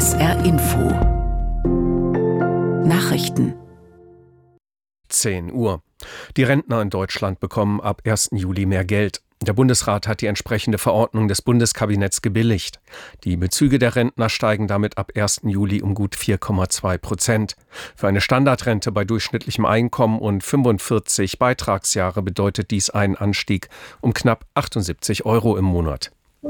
SR Info Nachrichten 10 Uhr. Die Rentner in Deutschland bekommen ab 1. Juli mehr Geld. Der Bundesrat hat die entsprechende Verordnung des Bundeskabinetts gebilligt. Die Bezüge der Rentner steigen damit ab 1. Juli um gut 4,2%. Für eine Standardrente bei durchschnittlichem Einkommen und 45 Beitragsjahre bedeutet dies einen Anstieg um knapp 78 € im Monat.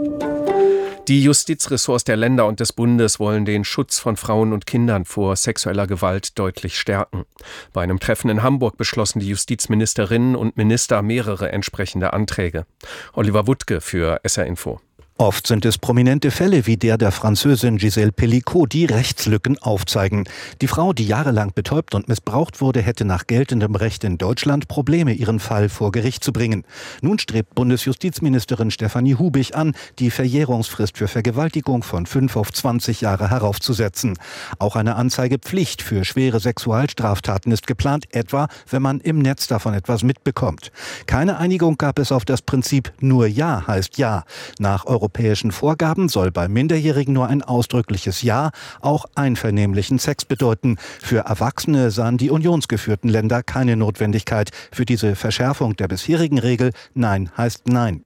Die Justizressorts der Länder und des Bundes wollen den Schutz von Frauen und Kindern vor sexueller Gewalt deutlich stärken. Bei einem Treffen in Hamburg beschlossen die Justizministerinnen und Minister mehrere entsprechende Anträge. Oliver Wuttke für SR Info. Oft sind es prominente Fälle wie der Französin Gisèle Pelicot, die Rechtslücken aufzeigen. Die Frau, die jahrelang betäubt und missbraucht wurde, hätte nach geltendem Recht in Deutschland Probleme, ihren Fall vor Gericht zu bringen. Nun strebt Bundesjustizministerin Stefanie Hubig an, die Verjährungsfrist für Vergewaltigung von 5 auf 20 Jahre heraufzusetzen. Auch eine Anzeigepflicht für schwere Sexualstraftaten ist geplant, etwa wenn man im Netz davon etwas mitbekommt. Keine Einigung gab es auf das Prinzip nur Ja heißt Ja. Nach europäischen Vorgaben soll bei Minderjährigen nur ein ausdrückliches Ja auch einvernehmlichen Sex bedeuten. Für Erwachsene sahen die unionsgeführten Länder keine Notwendigkeit für diese Verschärfung der bisherigen Regel. Nein heißt Nein.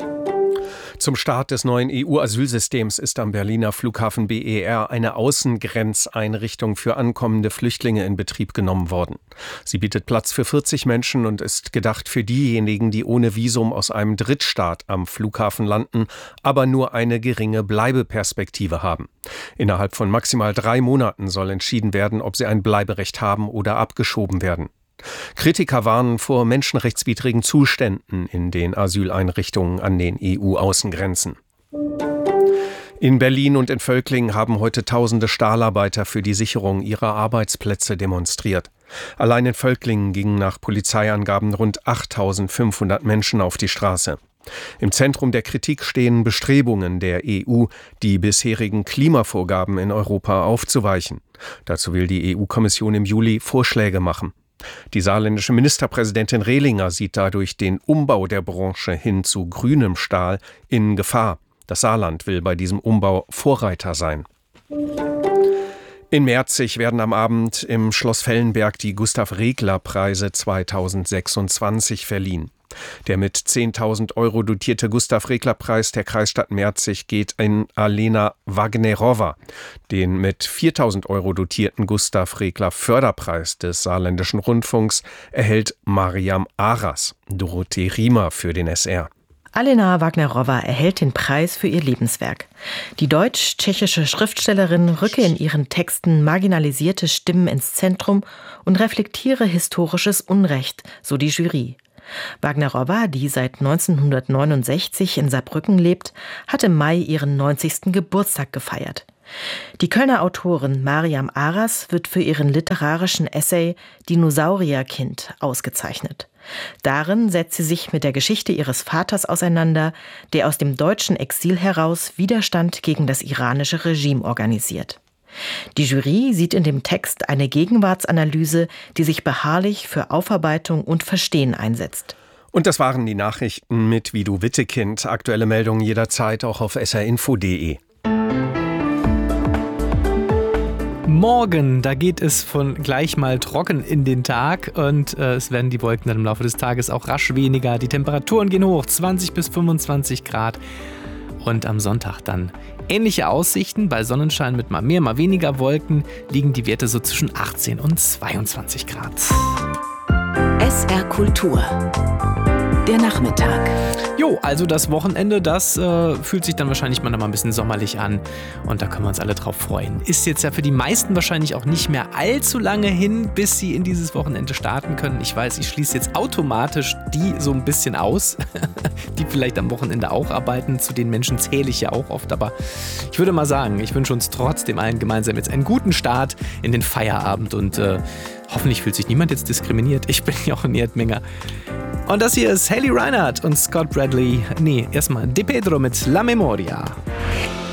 Zum Start des neuen EU-Asylsystems ist am Berliner Flughafen BER eine Außengrenzeinrichtung für ankommende Flüchtlinge in Betrieb genommen worden. Sie bietet Platz für 40 Menschen und ist gedacht für diejenigen, die ohne Visum aus einem Drittstaat am Flughafen landen, aber nur eine geringe Bleibeperspektive haben. Innerhalb von maximal 3 Monaten soll entschieden werden, ob sie ein Bleiberecht haben oder abgeschoben werden. Kritiker warnen vor menschenrechtswidrigen Zuständen in den Asyleinrichtungen an den EU-Außengrenzen. In Berlin und in Völklingen haben heute tausende Stahlarbeiter für die Sicherung ihrer Arbeitsplätze demonstriert. Allein in Völklingen gingen nach Polizeiangaben rund 8.500 Menschen auf die Straße. Im Zentrum der Kritik stehen Bestrebungen der EU, die bisherigen Klimavorgaben in Europa aufzuweichen. Dazu will die EU-Kommission im Juli Vorschläge machen. Die saarländische Ministerpräsidentin Rehlinger sieht dadurch den Umbau der Branche hin zu grünem Stahl in Gefahr. Das Saarland will bei diesem Umbau Vorreiter sein. In Merzig werden am Abend im Schloss Fellenberg die Gustav-Regler-Preise 2026 verliehen. Der mit 10.000 € dotierte Gustav-Regler-Preis der Kreisstadt Merzig geht in Alena Wagnerowa. Den mit 4.000 € dotierten Gustav-Regler-Förderpreis des Saarländischen Rundfunks erhält Mariam Aras. Dorothee Riemer für den SR. Alena Wagnerowa erhält den Preis für ihr Lebenswerk. Die deutsch-tschechische Schriftstellerin rücke in ihren Texten marginalisierte Stimmen ins Zentrum und reflektiere historisches Unrecht, so die Jury. Wagnerowa, die seit 1969 in Saarbrücken lebt, hat im Mai ihren 90. Geburtstag gefeiert. Die Kölner Autorin Mariam Aras wird für ihren literarischen Essay Dinosaurierkind ausgezeichnet. Darin setzt sie sich mit der Geschichte ihres Vaters auseinander, der aus dem deutschen Exil heraus Widerstand gegen das iranische Regime organisiert. Die Jury sieht in dem Text eine Gegenwartsanalyse, die sich beharrlich für Aufarbeitung und Verstehen einsetzt. Und das waren die Nachrichten mit Vido Wittekind. Aktuelle Meldungen jederzeit auch auf srinfo.de. Morgen, da geht es von gleich mal trocken in den Tag und es werden die Wolken dann im Laufe des Tages auch rasch weniger. Die Temperaturen gehen hoch, 20 bis 25 Grad. Und am Sonntag dann ähnliche Aussichten. Bei Sonnenschein mit mal mehr, mal weniger Wolken liegen die Werte so zwischen 18 und 22 Grad. SR Kultur. Der Nachmittag. Jo, also das Wochenende, das fühlt sich dann wahrscheinlich mal noch mal ein bisschen sommerlich an und da können wir uns alle drauf freuen. Ist jetzt ja für die meisten wahrscheinlich auch nicht mehr allzu lange hin, bis sie in dieses Wochenende starten können. Ich weiß, ich schließe jetzt automatisch die so ein bisschen aus, die vielleicht am Wochenende auch arbeiten. Zu den Menschen zähle ich ja auch oft, aber ich würde mal sagen, ich wünsche uns trotzdem allen gemeinsam jetzt einen guten Start in den Feierabend und hoffentlich fühlt sich niemand jetzt diskriminiert. Ich bin Jochen Erdmenger. Und das hier ist Haley Reinhardt und Scott Bradley. Nee, erstmal De Pedro mit La Memoria.